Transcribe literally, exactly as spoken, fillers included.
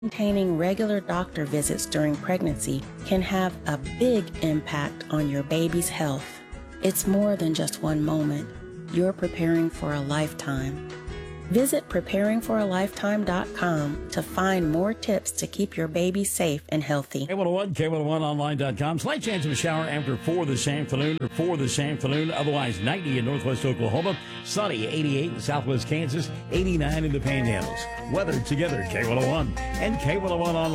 Maintaining regular doctor visits during pregnancy can have a big impact on your baby's health. It's more than just one moment. You're preparing for a lifetime. Visit preparing for a lifetime dot com to find more tips to keep your baby safe and healthy. K one oh one, K one oh one online dot com. Slight chance of a shower after four this afternoon, or four this afternoon. Otherwise, ninety in northwest Oklahoma. Sunny, eighty-eight in southwest Kansas. eighty-nine in the Panhandles. Weather together, K one oh one and K one oh one online.